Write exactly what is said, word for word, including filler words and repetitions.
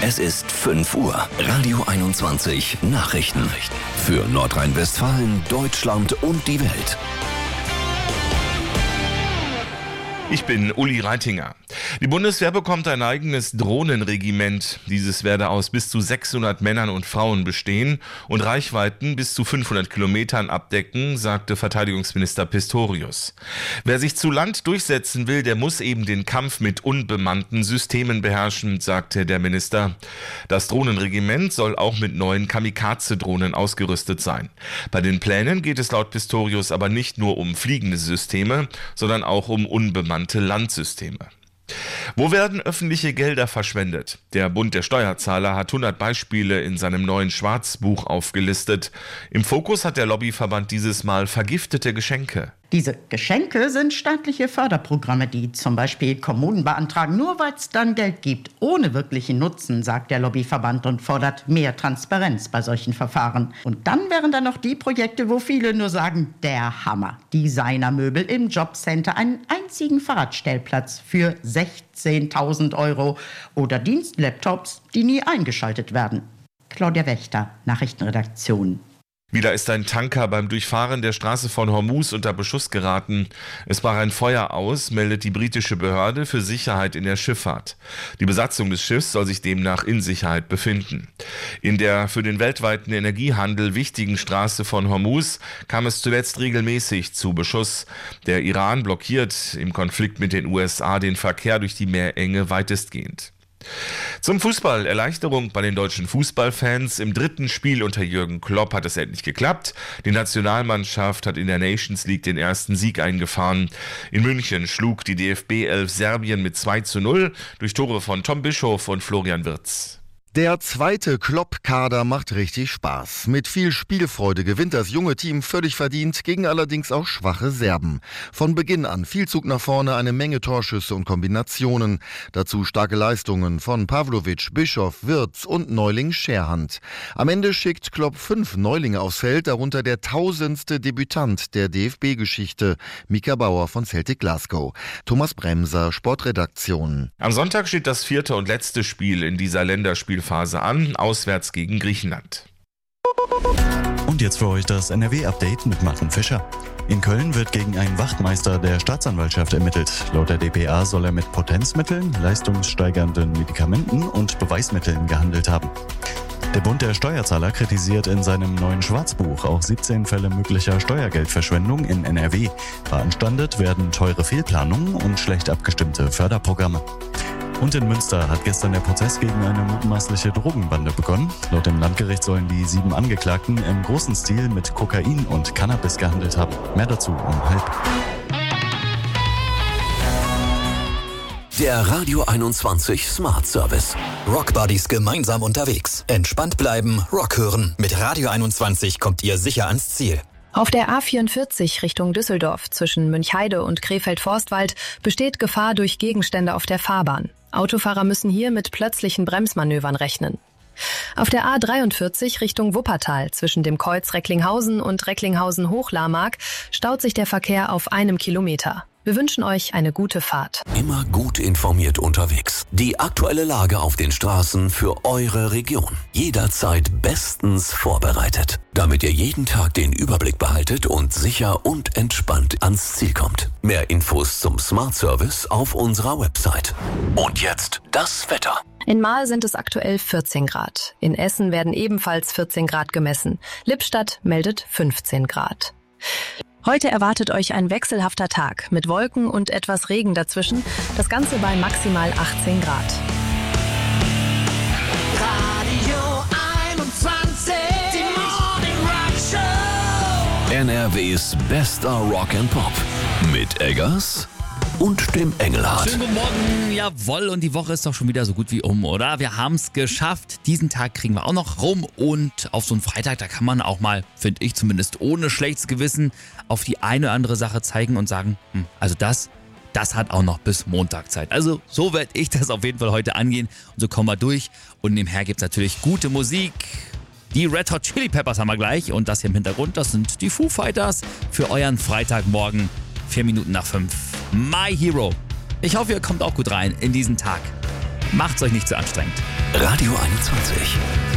Es ist fünf Uhr. Radio einundzwanzig Nachrichten. Für Nordrhein-Westfalen, Deutschland und die Welt. Ich bin Uli Reitinger. Die Bundeswehr bekommt ein eigenes Drohnenregiment. Dieses werde aus bis zu sechshundert Männern und Frauen bestehen und Reichweiten bis zu fünfhundert Kilometern abdecken, sagte Verteidigungsminister Pistorius. Wer sich zu Land durchsetzen will, der muss eben den Kampf mit unbemannten Systemen beherrschen, sagte der Minister. Das Drohnenregiment soll auch mit neuen Kamikaze-Drohnen ausgerüstet sein. Bei den Plänen geht es laut Pistorius aber nicht nur um fliegende Systeme, sondern auch um unbemannte Landsysteme. Wo werden öffentliche Gelder verschwendet? Der Bund der Steuerzahler hat hundert Beispiele in seinem neuen Schwarzbuch aufgelistet. Im Fokus hat der Lobbyverband dieses Mal vergiftete Geschenke. Diese Geschenke sind staatliche Förderprogramme, die zum Beispiel Kommunen beantragen, nur weil es dann Geld gibt, ohne wirklichen Nutzen, sagt der Lobbyverband und fordert mehr Transparenz bei solchen Verfahren. Und dann wären da noch die Projekte, wo viele nur sagen, der Hammer. Designermöbel im Jobcenter, einen einzigen Fahrradstellplatz für sechzehntausend Euro oder Dienstlaptops, die nie eingeschaltet werden. Claudia Wächter, Nachrichtenredaktion. Wieder ist ein Tanker beim Durchfahren der Straße von Hormuz unter Beschuss geraten. Es brach ein Feuer aus, meldet die britische Behörde für Sicherheit in der Schifffahrt. Die Besatzung des Schiffs soll sich demnach in Sicherheit befinden. In der für den weltweiten Energiehandel wichtigen Straße von Hormuz kam es zuletzt regelmäßig zu Beschuss. Der Iran blockiert im Konflikt mit den U S A den Verkehr durch die Meerenge weitestgehend. Zum Fußball. Erleichterung bei den deutschen Fußballfans. Im dritten Spiel unter Jürgen Klopp hat es endlich geklappt. Die Nationalmannschaft hat in der Nations League den ersten Sieg eingefahren. In München schlug die D F B elf Serbien mit zwei zu null durch Tore von Tom Bischof und Florian Wirtz. Der zweite Klopp-Kader macht richtig Spaß. Mit viel Spielfreude gewinnt das junge Team völlig verdient gegen allerdings auch schwache Serben. Von Beginn an viel Zug nach vorne, eine Menge Torschüsse und Kombinationen. Dazu starke Leistungen von Pavlovic, Bischof, Wirtz und Neuling Scherhand. Am Ende schickt Klopp fünf Neulinge aufs Feld, darunter der tausendste Debütant der D F B-Geschichte, Mika Bauer von Celtic Glasgow. Thomas Bremser, Sportredaktion. Am Sonntag steht das vierte und letzte Spiel in dieser Länderspielphase an, auswärts gegen Griechenland. Und jetzt für euch das N R W-Update mit Martin Fischer. In Köln wird gegen einen Wachtmeister der Staatsanwaltschaft ermittelt. Laut der d p a soll er mit Potenzmitteln, leistungssteigernden Medikamenten und Beweismitteln gehandelt haben. Der Bund der Steuerzahler kritisiert in seinem neuen Schwarzbuch auch siebzehn Fälle möglicher Steuergeldverschwendung in N R W. Beanstandet werden teure Fehlplanungen und schlecht abgestimmte Förderprogramme. Und in Münster hat gestern der Prozess gegen eine mutmaßliche Drogenbande begonnen. Laut dem Landgericht sollen die sieben Angeklagten im großen Stil mit Kokain und Cannabis gehandelt haben. Mehr dazu um halb. Der Radio einundzwanzig Smart Service. Rockbuddies gemeinsam unterwegs. Entspannt bleiben, Rock hören. Mit Radio einundzwanzig kommt ihr sicher ans Ziel. Auf der A vierundvierzig Richtung Düsseldorf zwischen Münchheide und Krefeld-Forstwald besteht Gefahr durch Gegenstände auf der Fahrbahn. Autofahrer müssen hier mit plötzlichen Bremsmanövern rechnen. Auf der A dreiundvierzig Richtung Wuppertal zwischen dem Kreuz Recklinghausen und Recklinghausen-Hochlarmark staut sich der Verkehr auf einem Kilometer. Wir wünschen euch eine gute Fahrt. Immer gut informiert unterwegs. Die aktuelle Lage auf den Straßen für eure Region. Jederzeit bestens vorbereitet, damit ihr jeden Tag den Überblick behaltet und sicher und entspannt ans Ziel kommt. Mehr Infos zum Smart Service auf unserer Website. Und jetzt das Wetter. In Marl sind es aktuell vierzehn Grad. In Essen werden ebenfalls vierzehn Grad gemessen. Lippstadt meldet fünfzehn Grad. Heute erwartet euch ein wechselhafter Tag mit Wolken und etwas Regen dazwischen. Das Ganze bei maximal achtzehn Grad. Radio einundzwanzig, die Morning Rock Show. N R Ws bester Rock and Pop mit Eggers und dem Engelhardt. Schönen guten Morgen, jawohl, und die Woche ist doch schon wieder so gut wie um, oder? Wir haben es geschafft. Diesen Tag kriegen wir auch noch rum und auf so einen Freitag, da kann man auch mal, finde ich zumindest, ohne schlechtes Gewissen auf die eine oder andere Sache zeigen und sagen, hm, also das, das hat auch noch bis Montag Zeit. Also so werde ich das auf jeden Fall heute angehen und so kommen wir durch. Und nebenher gibt es natürlich gute Musik. Die Red Hot Chili Peppers haben wir gleich und das hier im Hintergrund, das sind die Foo Fighters für euren Freitagmorgen, vier Minuten nach fünf. My Hero. Ich hoffe, ihr kommt auch gut rein in diesen Tag. Macht's euch nicht zu anstrengend. Radio einundzwanzig.